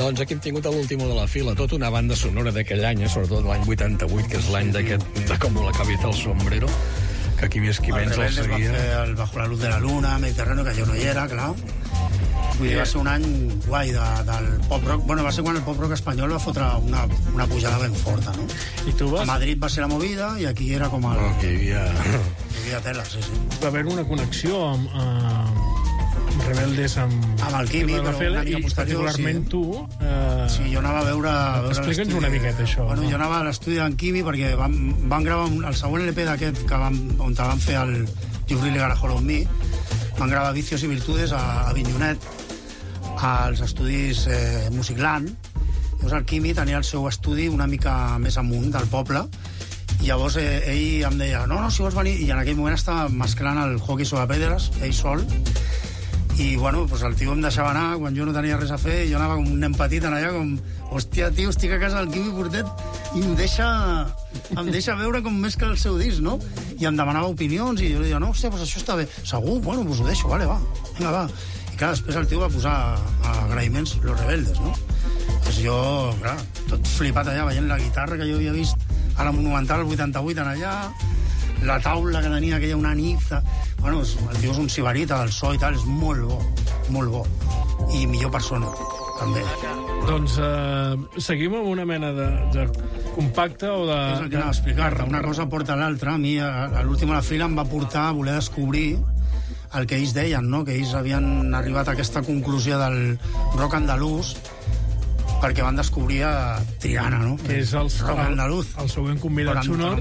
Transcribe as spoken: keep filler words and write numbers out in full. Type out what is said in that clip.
Doncs aquí hem tingut l'últim de la fila, tota una banda sonora d'aquell any, eh, sobretot l'any vuitanta-vuit, que és l'any d'aquest, de com la cabeza al sombrero, que aquí més qui menys el seguia. Els Rebeldes van fer el Bajo la luz de la luna, Mediterráneo, que jo no hi era, clar. Vull dir, va ser un any guai de, del pop-rock. Bueno, va ser quan el pop-rock espanyol va fotre una, una pujada ben forta, no? I tu vas... A Madrid va ser la movida i aquí era com el... Oh, que hi havia... Hi havia tela, sí, sí. Va haver una connexió amb... Uh... Rebeldes amb... Amb el Quimi, però una mica i posterior, particularment sí. tu... Eh... Sí, jo anava a veure... Explica'ns una miqueta, això. Bueno, jo anava a l'estudi d'en Quimi perquè van, van gravar un, el següent L P d'aquest que van, on van fer el You Really Gotta Hold On Me, van gravar Vicios i Virtudes a, a Avinyonet, als estudis eh, Musicland. Llavors el Quimi tenia el seu estudi una mica més amunt del poble, i llavors eh, ell em deia, no, no, si vols venir, i en aquell moment estava mesclant el hockey sobre pedres, ell sol, i bueno, pues el tio em deixava anar quan jo no tenia res a fer, i jo anava com un nen petit en allà com, hòstia, tio, estic a casa del Quimi Portet i em deixa em deixa veure com més que el seu disc, no? I em demanava opinions i jo li deia, no, hòstia, pues això està bé, segur, bueno, pues ho deixo, vale, va, vinga, va. I clar, després el tio va posar agraïments Los Rebeldes, no? Pues jo, clar, tot flipat allà veient la guitarra que jo havia vist a la Monumental vuitanta-vuit en allà, la taula que tenia aquella una nit. Bueno, el tio és un sibarita del so i tal, és molt bo, molt bo. I millor persona, també. Doncs eh, seguim amb una mena de, de compacte o de... És el que anava a explicar-te, una cosa porta a l'altra. A mi, a l'última la fila, em va portar a voler descobrir el que ells deien, no? Que ells havien arribat a aquesta conclusió del rock andalús perquè van descobrir a Triana, no? Que és el, rock andaluz. El següent convidat sonor.